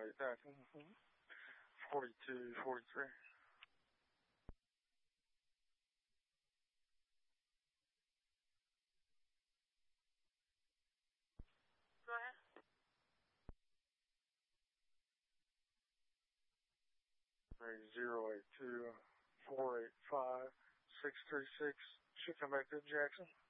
Jackson. 4243. Go ahead. 082-485-636. Should come back to Jackson.